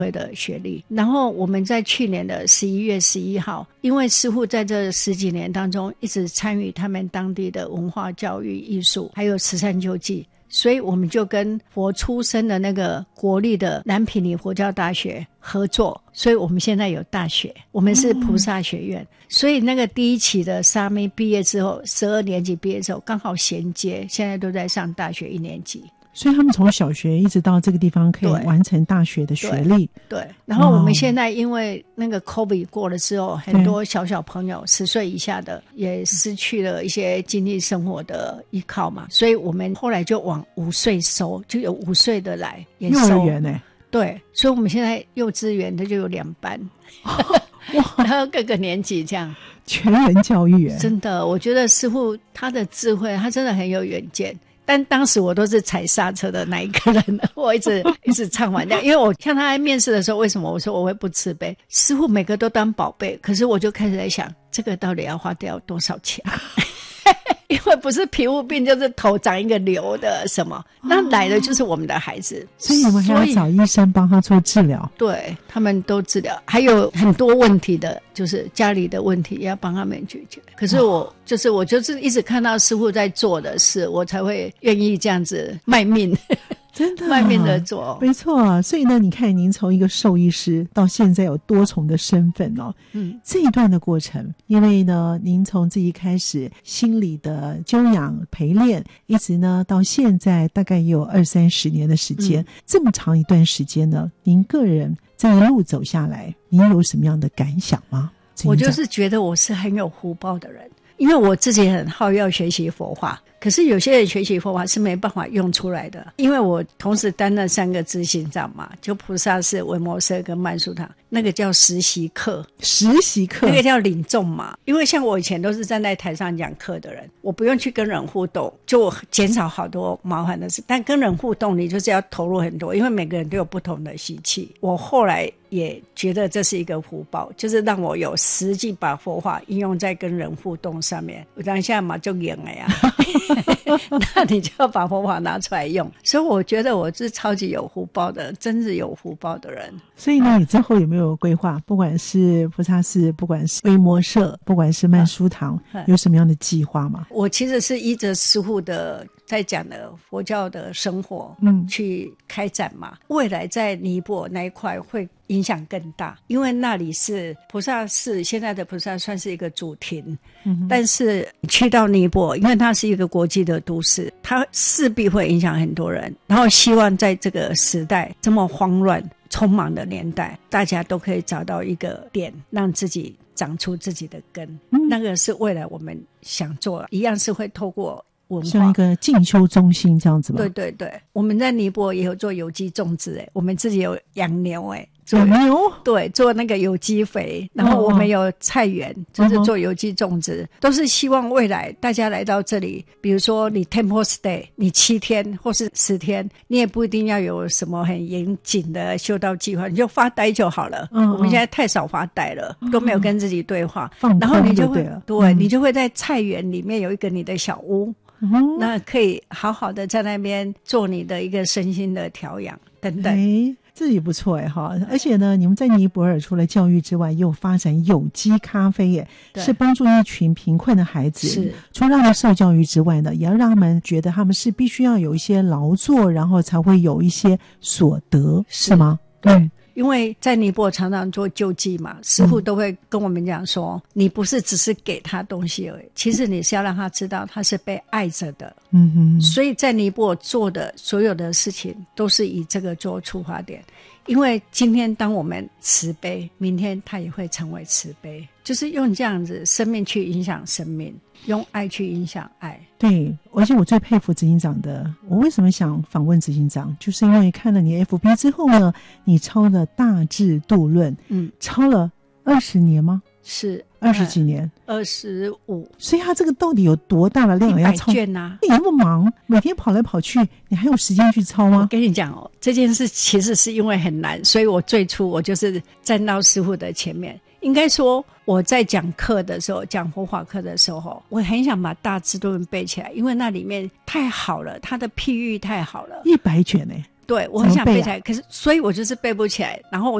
的学历。然后我们在去年的11月11号，因为师父在这10几年当中一直参与他们当地的文化教育、艺术还有慈善救济，所以我们就跟佛出生的那个国立的南毗尼佛教大学合作，所以我们现在有大学，我们是菩萨学院。所以那个第一期的沙弥毕业之后，12年级毕业之后刚好衔接，现在都在上大学1年级。 所以他们从小学一直到这个地方可以完成大学的学历。 对，然后我们现在因为那个 COVID 过了之后，很多小朋友10岁以下的也失去了一些经济生活的依靠嘛，所以我们后来就往5岁收，就有5岁的来也收。 幼儿园欸。 对，所以我们现在幼稚园的就有2班然后各个年级这样全人教育欸。 真的，我觉得师父他的智慧，他真的很有远见。但当时我都是踩刹车的那一个人，我一直唱反调。因为我像他在面试的时候，为什么我说我会不慈悲？师父每个都当宝贝，可是我就开始在想，这个到底要花掉多少钱？因为不是皮肤病就是头长一个瘤的什么，那来的就是我们的孩子， 所以你们还要找医生帮他做治疗。 对，他们都治疗，还有很多问题的，就是家里的问题也要帮他们解决。可是我就是一直看到师父在做的事，我才会愿意这样子卖命。 真的卖命的做， 没错。所以呢，你看您从一个兽医师到现在有多重的身份哦。这一段的过程，因为呢您从自己开始心理的修养陪练，一直呢到现在大概也有20-30年的时间。这么长一段时间呢，您个人这一路走下来，您有什么样的感想吗？ 我就是觉得我是很有福报的人，因为我自己很好要学习佛法，可是有些人学习佛法是没办法用出来的。因为我同时担任3个执行长嘛，就菩萨寺、维摩舍跟曼殊堂，那个叫实习课，那个叫领众嘛。因为像我以前都是站在台上讲课的人，我不用去跟人互动，就减少好多麻烦的事。但跟人互动，你就是要投入很多，因为每个人都有不同的习气。我后来也觉得这是一个福报，就是让我有实际把佛法应用在跟人互动上面。我当下嘛就赢了呀那你就要把佛法拿出来用。所以我觉得我是超级有福报的，真是有福报的人。 所以呢，你之后有没有规划，不管是菩萨寺，不管是维摩舍，不管是曼殊堂，有什么样的计划吗？ 我其实是依着师父的在讲的佛教的生活去开展嘛。未来在尼泊尔那一块会影响更大，因为那里是菩萨寺，现在的菩萨算是一个主庭，但是去到尼泊尔，因为它是一个国际的都市，它势必会影响很多人。然后希望在这个时代这么慌乱匆忙的年代，大家都可以找到一个点，让自己长出自己的根。那个是未来我们想做，一样是会透过文化， 像一个进修中心这样子吗？ 对对对，我们在尼泊尔也有做有机种植，我们自己有养牛， 养牛， 对，做那个有机肥，然后我们有菜园，就是做有机种植，都是希望未来大家来到这里，比如说你 temple stay， 你7天或是10天，你也不一定要有什么很严谨的修道计划，你就发呆就好了。我们现在太少发呆了，都没有跟自己对话，然后你就会对，你就会在菜园里面有一个你的小屋，那可以好好的在那边做你的一个身心的调养等等。 这也不错哈！而且呢，你们在尼泊尔除了教育之外，也有发展有机咖啡是帮助一群贫困的孩子。是，除了让他们受教育之外呢，也要让他们觉得他们是必须要有一些劳作，然后才会有一些所得，是吗？ 对。因为在尼泊尔常常做救济嘛，师父都会跟我们讲说，你不是只是给他东西而已，其实你是要让他知道他是被爱着的。所以在尼泊尔做的所有的事情都是以这个做出发点。因为今天当我们慈悲，明天他也会成为慈悲，就是用这样子生命去影响生命，用爱去影响爱。 对，而且我最佩服执行长的，我为什么想访问执行长，就是因为看了你 FB 之后呢，你抄了大智度论，抄了20年吗？ 是 20几年 ，25。 所以他这个到底有多大的量要抄？100 卷啊！ 你那么忙，每天跑来跑去，你还有时间去抄吗？ 我跟你讲这件事其实是因为很难，所以我最初我就是站到师父的前面。应该说我在讲课的时候，讲佛法课的时候，我很想把大智度论背起来，因为那里面太好了，它的譬喻太好了。 100卷对，我很想背起来，可是所以我就是背不起来，然后我